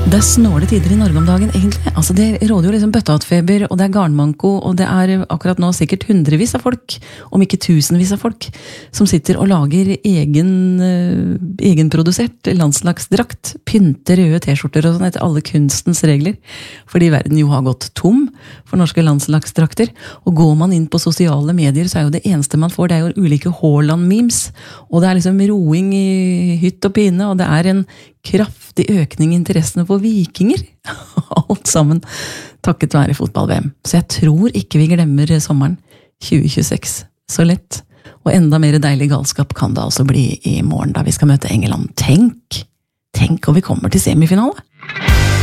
Det snåle tider i Norge om dagen, egentlig. Altså, det råder jo liksom bøttehattfeber, og det garnmanko, og det akkurat nå sikkert hundrevis av folk, om ikke tusenvis av folk, som sitter og lager egenprodusert landslagsdrakt, pynter røde t-skjorter og sånn etter alle kunstens regler, fordi verden jo har gått tom for norske landslagsdrakter, og går man inn på sosiale medier, så jo det eneste man får, det jo ulike Haaland-memes, og det liksom roing i hytt og pine, og det en kraftig økning i interessene for vikinger. Alt sammen takket være fotball-VM. Så jeg tror ikke vi glemmer sommeren 2026 så lett. Og enda mer deilig galskap kan det altså bli i morgen da vi skal møte England. Tenk, og vi kommer til semifinale.